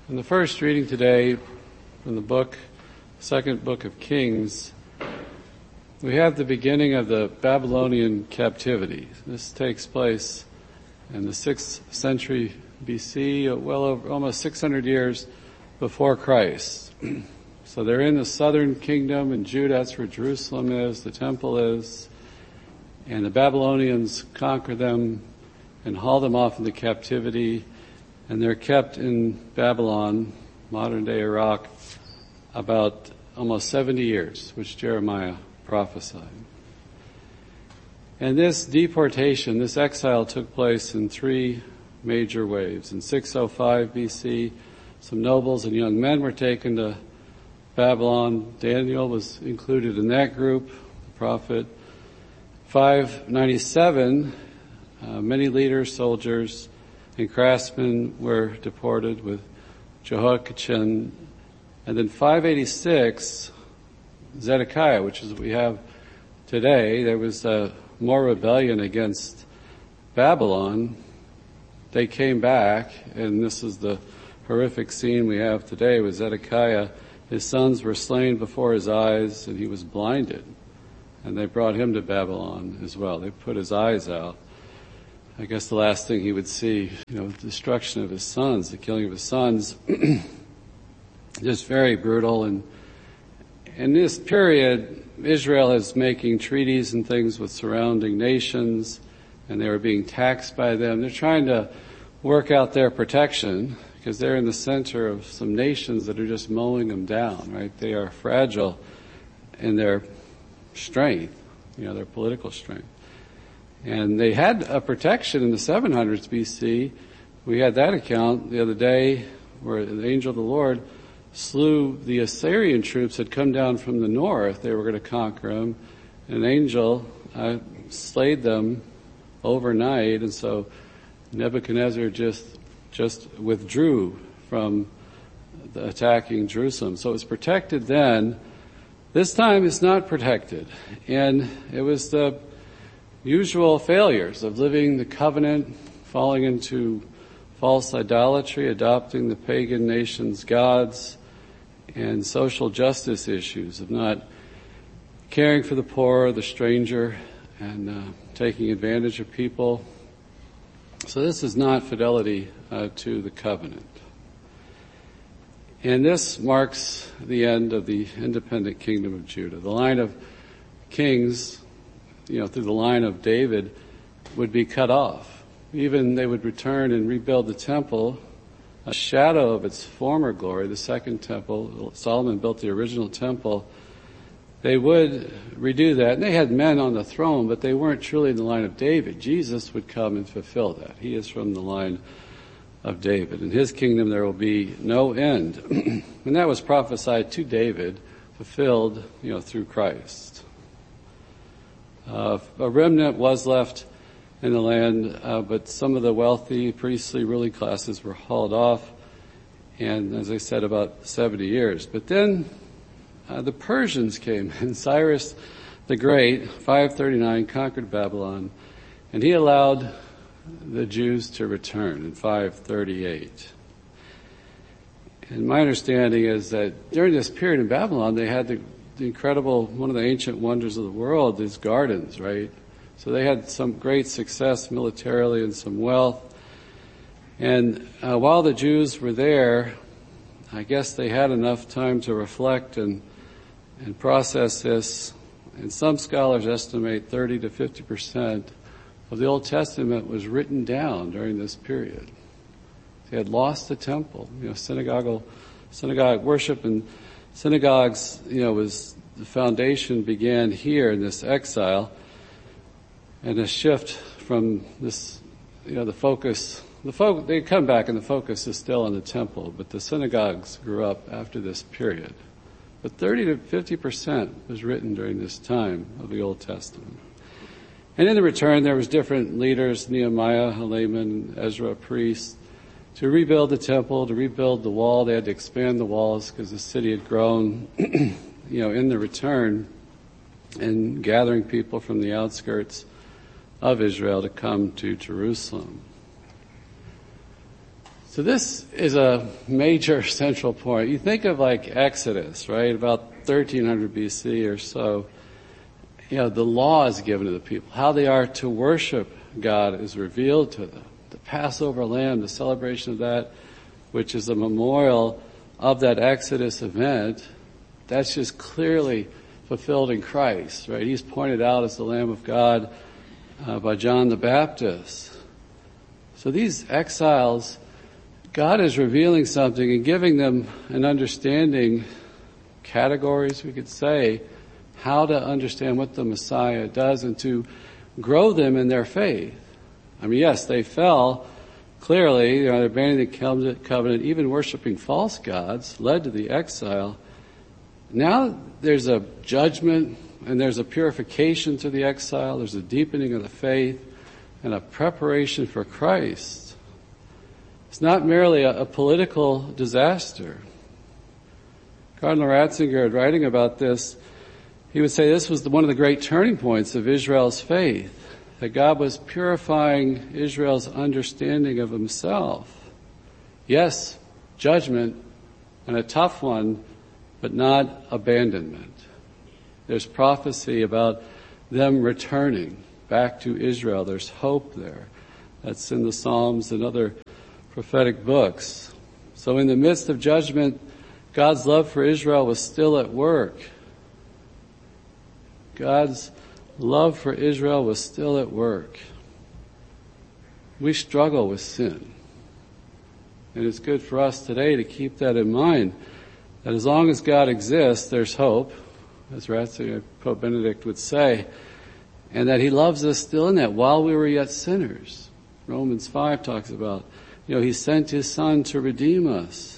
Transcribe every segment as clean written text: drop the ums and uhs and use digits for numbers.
In the first reading today from the second book of Kings, we have the beginning of the Babylonian captivity. This takes place in the 6th century BC, well over almost 600 years before Christ. So they're in the southern kingdom in Judah, that's where Jerusalem is, the temple is, and the Babylonians conquer them and haul them off into captivity, and they're kept in Babylon, modern day Iraq, about almost 70 years, which Jeremiah prophesied. And this deportation, this exile took place in 3 major waves. In 605 BC, some nobles and young men were taken to Babylon. Daniel was included in that group, the prophet. 597, many leaders, soldiers, and craftsmen were deported with Jehoiachin. And then 586, Zedekiah, which is what we have today, there was more rebellion against Babylon. They came back, and this is the horrific scene we have today with Zedekiah. His sons were slain before his eyes, and he was blinded. And they brought him to Babylon as well. They put his eyes out. I guess the last thing he would see, the destruction of his sons, the killing of his sons, just very brutal. And in this period, Israel is making treaties and things with surrounding nations, and they were being taxed by them. They're trying to work out their protection because they're in the center of some nations that are just mowing them down, right? They are fragile in their strength, their political strength. And they had a protection in the 700s BC. We had that account the other day where the angel of the Lord slew the Assyrian troops that come down from the north. They were going to conquer them. An angel slayed them overnight, and so Nebuchadnezzar just withdrew from attacking Jerusalem. So it was protected then. This time it's not protected. And it was the usual failures of living the covenant, falling into false idolatry, adopting the pagan nation's gods, and social justice issues of not caring for the poor, the stranger, and taking advantage of people. So this is not fidelity to the covenant. And this marks the end of the independent kingdom of Judah. The line of kings, through the line of David, would be cut off. Even they would return and rebuild the temple, a shadow of its former glory, the second temple. Solomon built the original temple. They would redo that. And they had men on the throne, but they weren't truly in the line of David. Jesus would come and fulfill that. He is from the line of David. In his kingdom there will be no end. And that was prophesied to David, fulfilled, through Christ. A remnant was left in the land, but some of the wealthy, priestly, ruling classes were hauled off, and as I said, about 70 years. But then the Persians came, and Cyrus the Great, 539, conquered Babylon, and he allowed the Jews to return in 538. And my understanding is that during this period in Babylon, they had the incredible, one of the ancient wonders of the world, these gardens, right? So they had some great success militarily and some wealth. And while the Jews were there, I guess they had enough time to reflect and process this. And some scholars estimate 30 to 50% of the Old Testament was written down during this period. They had lost the temple, synagogue worship and synagogues, was the foundation began here in this exile, and a shift from this, the focus. They come back, and the focus is still on the temple, but the synagogues grew up after this period. But 30 to 50% was written during this time of the Old Testament. And in the return, there was different leaders: Nehemiah, Helaman, Ezra, priests, to rebuild the temple, to rebuild the wall. They had to expand the walls because the city had grown, in the return, and gathering people from the outskirts of Israel to come to Jerusalem. So this is a major central point. You think of like Exodus, right? About 1300 BC or so. The law is given to the people. How they are to worship God is revealed to them. The Passover lamb, the celebration of that, which is a memorial of that Exodus event, that's just clearly fulfilled in Christ, right? He's pointed out as the Lamb of God by John the Baptist. So these exiles, God is revealing something and giving them an understanding, categories we could say, how to understand what the Messiah does and to grow them in their faith. I mean, yes, they fell clearly, they're abandoning the covenant, even worshiping false gods, led to the exile. Now there's a judgment and there's a purification to the exile, there's a deepening of the faith and a preparation for Christ. It's not merely a political disaster. Cardinal Ratzinger, writing about this, he would say this was one of the great turning points of Israel's faith, that God was purifying Israel's understanding of himself. Yes, judgment, and a tough one, but not abandonment. There's prophecy about them returning back to Israel. There's hope there. That's in the Psalms and other prophetic books. So in the midst of judgment, God's love for Israel was still at work. God's love for Israel was still at work. We struggle with sin. And it's good for us today to keep that in mind, that as long as God exists, there's hope, as Pope Benedict would say, and that he loves us still in that while we were yet sinners. Romans 5 talks about, he sent his Son to redeem us.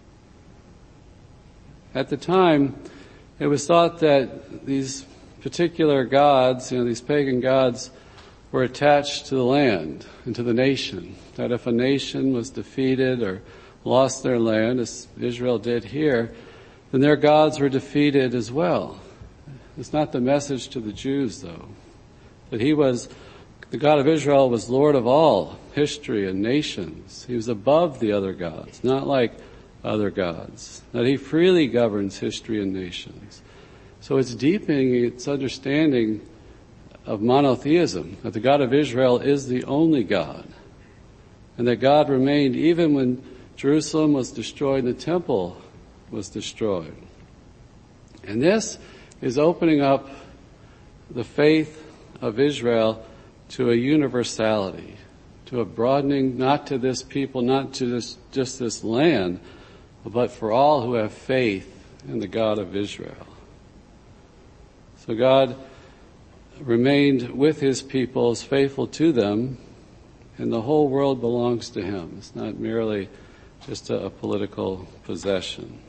At the time, it was thought that these particular gods, these pagan gods, were attached to the land and to the nation. That if a nation was defeated or lost their land, as Israel did here, then their gods were defeated as well. It's not the message to the Jews, though. That the God of Israel was Lord of all history and nations. He was above the other gods, not like other gods. That he freely governs history and nations. So it's deepening its understanding of monotheism, that the God of Israel is the only God, and that God remained even when Jerusalem was destroyed and the temple was destroyed. And this is opening up the faith of Israel to a universality, to a broadening, not to this people, not to just this land, but for all who have faith in the God of Israel. So God remained with his people, is faithful to them, and the whole world belongs to him. It's not merely just a political possession.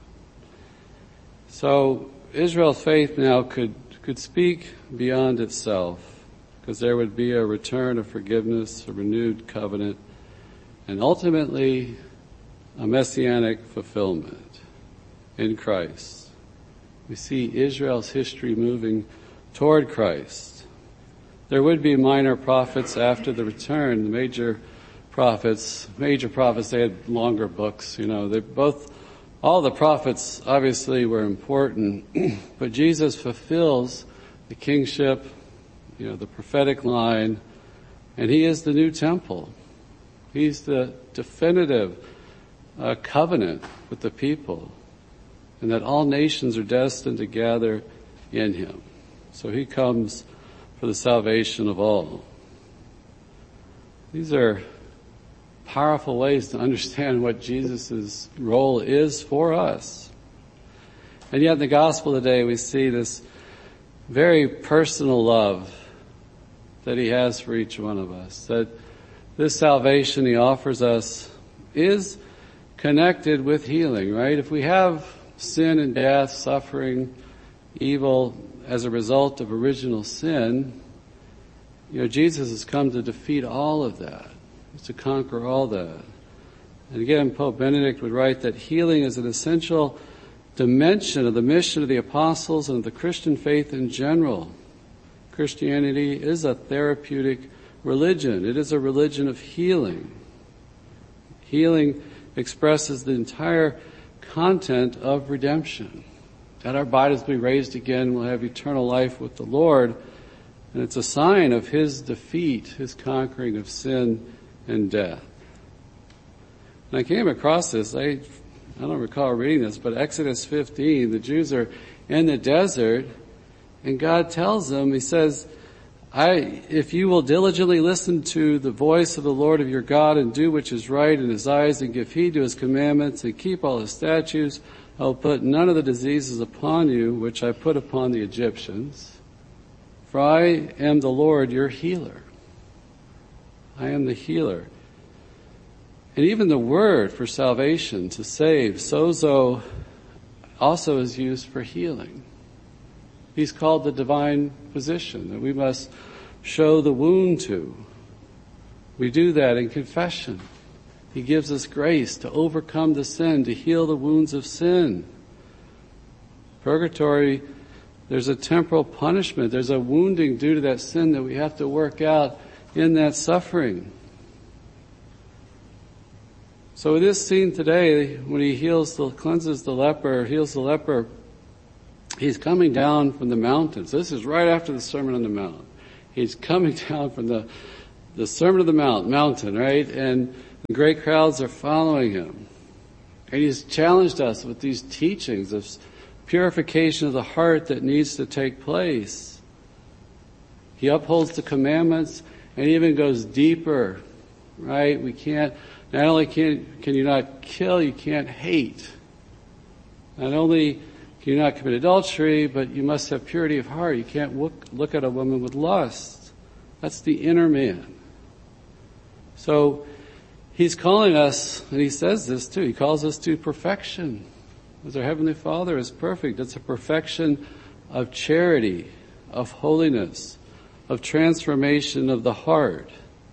So Israel's faith now could speak beyond itself, because there would be a return of forgiveness, a renewed covenant, and ultimately a messianic fulfillment in Christ. We see Israel's history moving toward Christ. There would be minor prophets after the return. The major prophets, they had longer books, all the prophets obviously were important, but Jesus fulfills the kingship, the prophetic line, and he is the new temple. He's the definitive covenant with the people, and that all nations are destined to gather in him. So he comes for the salvation of all. These are powerful ways to understand what Jesus' role is for us. And yet in the gospel today we see this very personal love that he has for each one of us. That this salvation he offers us is connected with healing, right? If we have sin and death, suffering, evil as a result of original sin, Jesus has come to defeat all of that, to conquer all that. And again, Pope Benedict would write that healing is an essential dimension of the mission of the apostles and of the Christian faith in general. Christianity is a therapeutic religion. It is a religion of healing. Healing expresses the entire content of redemption. That our bodies will be raised again, we'll have eternal life with the Lord. And it's a sign of His defeat, His conquering of sin and death. And I came across this, I don't recall reading this, but Exodus 15, the Jews are in the desert, and God tells them, He says, if you will diligently listen to the voice of the Lord of your God and do which is right in His eyes and give heed to His commandments and keep all His statutes, I will put none of the diseases upon you which I put upon the Egyptians. For I am the Lord your healer. I am the healer. And even the word for salvation, to save, sozo, also is used for healing. He's called the divine physician that we must show the wound to. We do that in confession. He gives us grace to overcome the sin, to heal the wounds of sin. Purgatory, there's a temporal punishment. There's a wounding due to that sin that we have to work out in that suffering. So it is seen today when He cleanses the leper, heals the leper, He's coming down from the mountains. This is right after the Sermon on the Mount. He's coming down from the Sermon on the mountain, right? And the great crowds are following Him. And He's challenged us with these teachings of purification of the heart that needs to take place. He upholds the commandments and even goes deeper, right? Not only can you not kill, you can't hate. Not only can you not commit adultery, but you must have purity of heart. You can't look at a woman with lust. That's the inner man. So He's calling us, and He says this too, He calls us to perfection. As our Heavenly Father is perfect, it's a perfection of charity, of holiness, of transformation of the heart.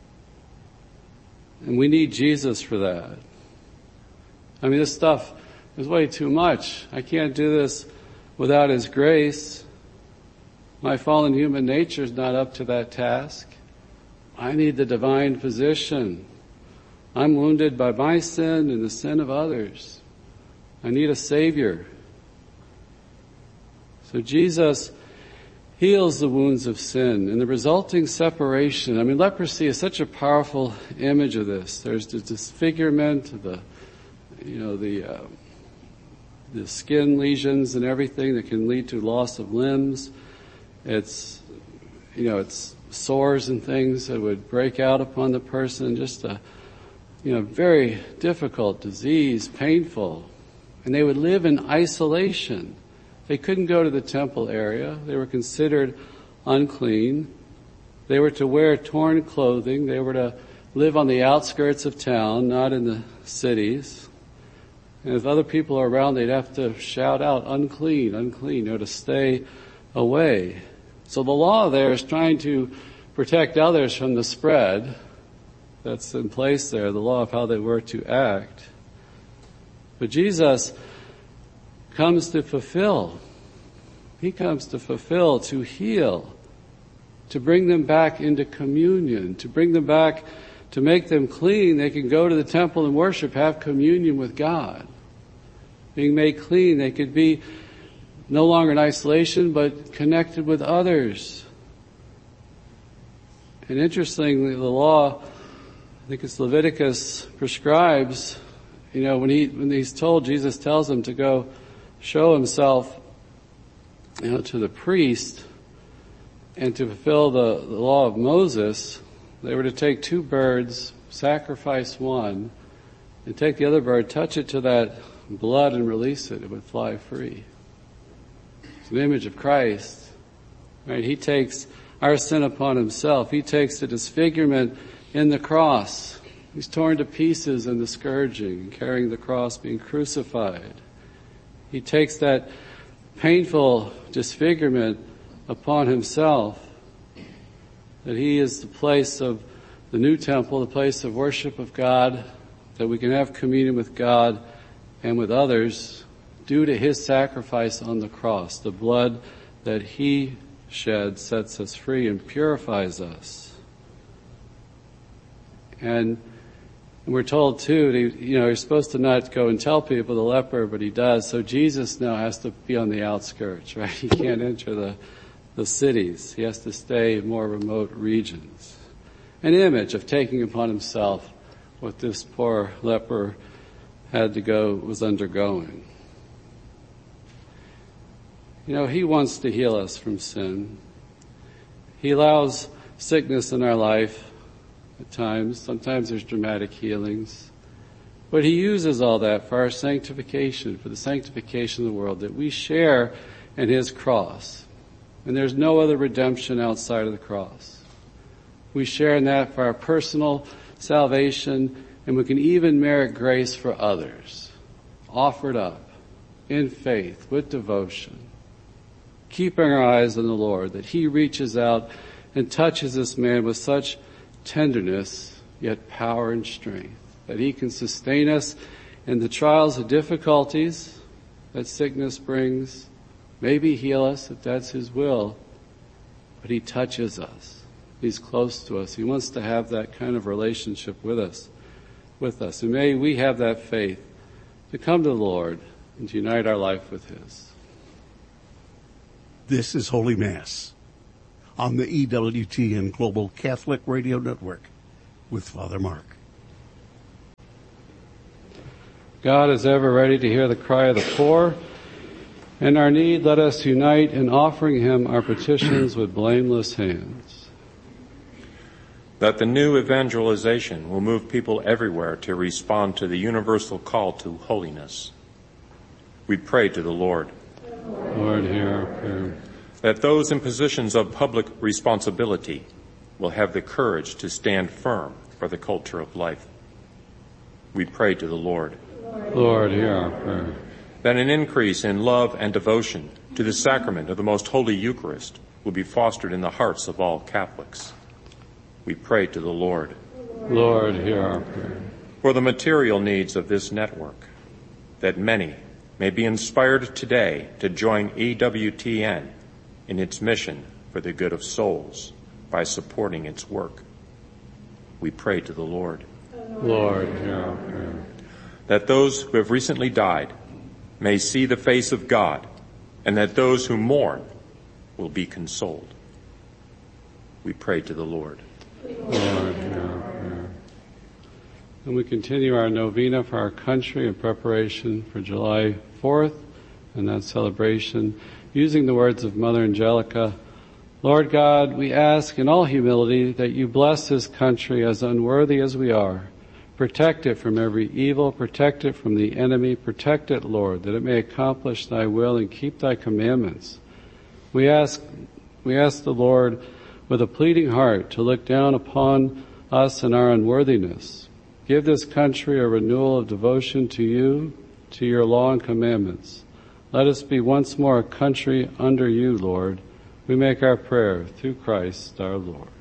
And we need Jesus for that. I mean, this stuff is way too much. I can't do this without His grace. My fallen human nature is not up to that task. I need the divine physician. I'm wounded by my sin and the sin of others. I need a Savior. So Jesus heals the wounds of sin and the resulting separation. I mean, leprosy is such a powerful image of this. There's the disfigurement, the skin lesions and everything that can lead to loss of limbs. It's sores and things that would break out upon the person. Just a, very difficult disease, painful. And they would live in isolation. They couldn't go to the temple area. They were considered unclean. They were to wear torn clothing. They were to live on the outskirts of town, not in the cities. And if other people are around, they'd have to shout out, unclean, unclean, to stay away. So the law there is trying to protect others from the spread that's in place there, the law of how they were to act. But Jesus comes to fulfill. He comes to fulfill, to heal, to bring them back into communion, to bring them back, to make them clean. They can go to the temple and worship, have communion with God. Being made clean, they could be no longer in isolation, but connected with others. And interestingly, the law, I think it's Leviticus, prescribes, when he's told, Jesus tells him to go show himself, to the priest and to fulfill the law of Moses. They were to take 2 birds, sacrifice one, and take the other bird, touch it to that blood and release it. It would fly free. It's an image of Christ. Right? He takes our sin upon Himself. He takes the disfigurement in the cross. He's torn to pieces in the scourging, carrying the cross, being crucified. He takes that painful disfigurement upon Himself, that He is the place of the new temple, the place of worship of God, that we can have communion with God and with others due to His sacrifice on the cross. The blood that He shed sets us free and purifies us. And And we're told too, you're supposed to not go and tell people, the leper, but he does. So Jesus now has to be on the outskirts, right? He can't enter the cities. He has to stay in more remote regions. An image of taking upon himself what this poor leper was undergoing. He wants to heal us from sin. He allows sickness in our life at times. Sometimes there's dramatic healings. But he uses all that for our sanctification, for the sanctification of the world, that we share in his cross. And there's no other redemption outside of the cross. We share in that for our personal salvation, and we can even merit grace for others, offered up in faith, with devotion, keeping our eyes on the Lord, that he reaches out and touches this man with such tenderness, yet power and strength, that he can sustain us in the trials and difficulties that sickness brings, maybe heal us if that's his will, but he touches us. He's close to us. He wants to have that kind of relationship with us. And may we have that faith to come to the Lord and to unite our life with his. This is Holy Mass on the EWTN Global Catholic Radio Network with Father Mark. God is ever ready to hear the cry of the poor. In our need, let us unite in offering him our petitions with blameless hands. That the new evangelization will move people everywhere to respond to the universal call to holiness. We pray to the Lord. Lord, hear our prayer. That those in positions of public responsibility will have the courage to stand firm for the culture of life. We pray to the Lord. Lord, hear our prayer. That an increase in love and devotion to the sacrament of the Most Holy Eucharist will be fostered in the hearts of all Catholics. We pray to the Lord. Lord, hear our prayer. For the material needs of this network, that many may be inspired today to join EWTN in its mission for the good of souls by supporting its work. We pray to the Lord. Lord, hear our prayer. That those who have recently died may see the face of God, and that those who mourn will be consoled. We pray to the Lord. Lord, hear our prayer. And we continue our novena for our country in preparation for July 4th and that celebration, using the words of Mother Angelica. Lord God, we ask in all humility that you bless this country as unworthy as we are. Protect it from every evil, protect it from the enemy, protect it, Lord, that it may accomplish thy will and keep thy commandments. We ask the Lord with a pleading heart to look down upon us and our unworthiness. Give this country a renewal of devotion to you, to your law and commandments. Let us be once more a country under you, Lord. We make our prayer through Christ our Lord.